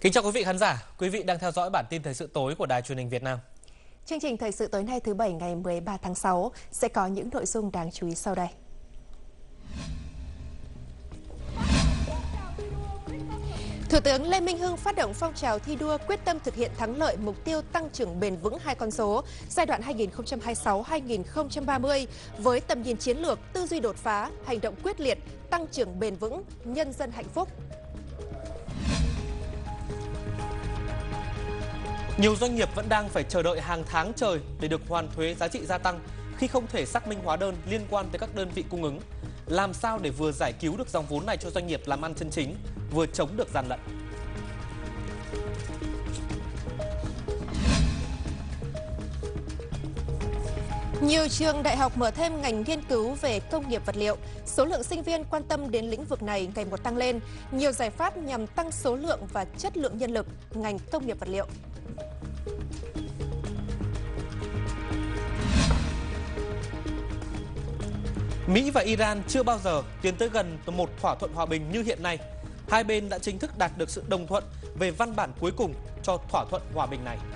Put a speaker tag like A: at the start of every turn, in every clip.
A: Kính chào quý vị khán giả, quý vị đang theo dõi bản tin thời sự tối của Đài Truyền hình Việt Nam.
B: Chương trình thời sự tối nay thứ Bảy ngày 13 tháng 6 sẽ có những nội dung đáng chú ý sau đây. Thủ tướng Lê Minh Hưng phát động phong trào thi đua quyết tâm thực hiện thắng lợi mục tiêu tăng trưởng bền vững 2 con số giai đoạn 2026-2030 với tầm nhìn chiến lược, tư duy đột phá, hành động quyết liệt, tăng trưởng bền vững, nhân dân hạnh phúc.
A: Nhiều doanh nghiệp vẫn đang phải chờ đợi hàng tháng trời để được hoàn thuế giá trị gia tăng khi không thể xác minh hóa đơn liên quan tới các đơn vị cung ứng. Làm sao để vừa giải cứu được dòng vốn này cho doanh nghiệp làm ăn chân chính, vừa chống được gian lận?
B: Nhiều trường đại học mở thêm ngành nghiên cứu về công nghiệp vật liệu. Số lượng sinh viên quan tâm đến lĩnh vực này ngày một tăng lên. Nhiều giải pháp nhằm tăng số lượng và chất lượng nhân lực ngành công nghiệp vật liệu.
A: Mỹ và Iran chưa bao giờ tiến tới gần một thỏa thuận hòa bình như hiện nay. Hai bên đã chính thức đạt được sự đồng thuận về văn bản cuối cùng cho thỏa thuận hòa bình này.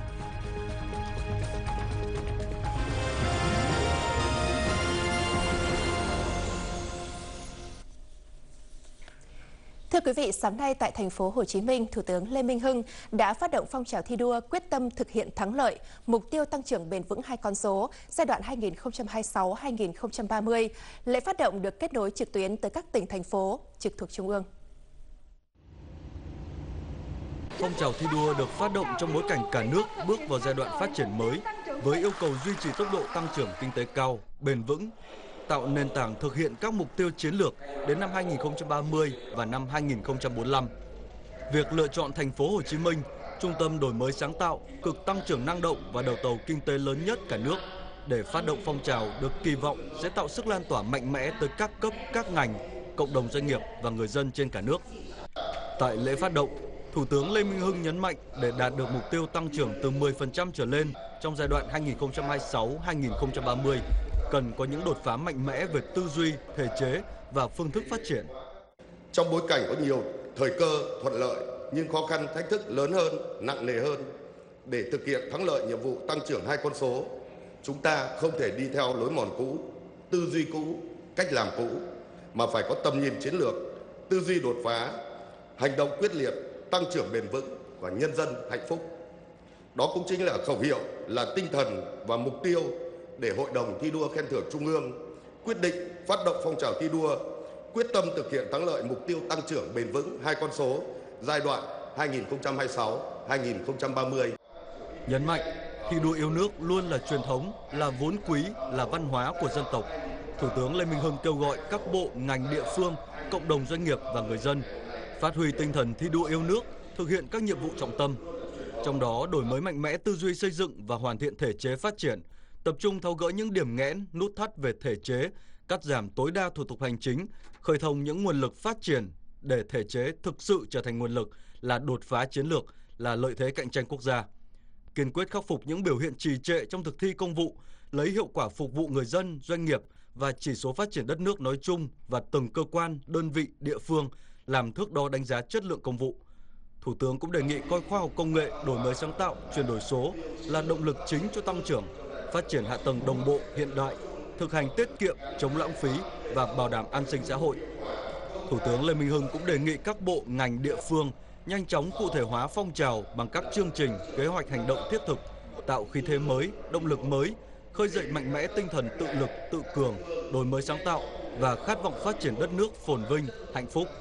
B: Thưa quý vị, sáng nay tại thành phố Hồ Chí Minh, Thủ tướng Lê Minh Hưng đã phát động phong trào thi đua quyết tâm thực hiện thắng lợi mục tiêu tăng trưởng bền vững 2 con số giai đoạn 2026-2030. Lễ phát động được kết nối trực tuyến tới các tỉnh thành phố trực thuộc Trung ương.
C: Phong trào thi đua được phát động trong bối cảnh cả nước bước vào giai đoạn phát triển mới với yêu cầu duy trì tốc độ tăng trưởng kinh tế cao, bền vững, tạo nền tảng thực hiện các mục tiêu chiến lược đến năm 2030 và năm 2045. Việc lựa chọn thành phố Hồ Chí Minh, trung tâm đổi mới sáng tạo, cực tăng trưởng năng động và đầu tàu kinh tế lớn nhất cả nước để phát động phong trào được kỳ vọng sẽ tạo sức lan tỏa mạnh mẽ tới các cấp, các ngành, cộng đồng doanh nghiệp và người dân trên cả nước. Tại lễ phát động, Thủ tướng Lê Minh Hưng nhấn mạnh để đạt được mục tiêu tăng trưởng từ 10% trở lên trong giai đoạn 2026-2030, cần có những đột phá mạnh mẽ về tư duy, thể chế và phương thức phát triển.
D: Trong bối cảnh có nhiều thời cơ thuận lợi nhưng khó khăn thách thức lớn hơn, nặng nề hơn, để thực hiện thắng lợi nhiệm vụ tăng trưởng 2 con số, chúng ta không thể đi theo lối mòn cũ, tư duy cũ, cách làm cũ, mà phải có tầm nhìn chiến lược, tư duy đột phá, hành động quyết liệt, tăng trưởng bền vững và nhân dân hạnh phúc. Đó cũng chính là khẩu hiệu, là tinh thần và mục tiêu để Hội đồng thi đua khen thưởng Trung ương quyết định phát động phong trào thi đua quyết tâm thực hiện thắng lợi mục tiêu tăng trưởng bền vững 2 con số giai đoạn 2026-2030.
C: Nhấn mạnh, thi đua yêu nước luôn là truyền thống, là vốn quý, là văn hóa của dân tộc. Thủ tướng Lê Minh Hưng kêu gọi các bộ, ngành, địa phương, cộng đồng doanh nghiệp và người dân phát huy tinh thần thi đua yêu nước, thực hiện các nhiệm vụ trọng tâm. Trong đó, đổi mới mạnh mẽ tư duy xây dựng và hoàn thiện thể chế phát triển, tập trung tháo gỡ những điểm nghẽn, nút thắt về thể chế, cắt giảm tối đa thủ tục hành chính, khơi thông những nguồn lực phát triển để thể chế thực sự trở thành nguồn lực, là đột phá chiến lược, là lợi thế cạnh tranh quốc gia. Kiên quyết khắc phục những biểu hiện trì trệ trong thực thi công vụ, lấy hiệu quả phục vụ người dân, doanh nghiệp và chỉ số phát triển đất nước nói chung và từng cơ quan, đơn vị, địa phương làm thước đo đánh giá chất lượng công vụ. Thủ tướng cũng đề nghị coi khoa học công nghệ, đổi mới sáng tạo, chuyển đổi số là động lực chính cho tăng trưởng, phát triển hạ tầng đồng bộ, hiện đại, thực hành tiết kiệm, chống lãng phí và bảo đảm an sinh xã hội. Thủ tướng Lê Minh Hưng cũng đề nghị các bộ, ngành, địa phương nhanh chóng cụ thể hóa phong trào bằng các chương trình, kế hoạch hành động thiết thực, tạo khí thế mới, động lực mới, khơi dậy mạnh mẽ tinh thần tự lực, tự cường, đổi mới sáng tạo và khát vọng phát triển đất nước phồn vinh, hạnh phúc.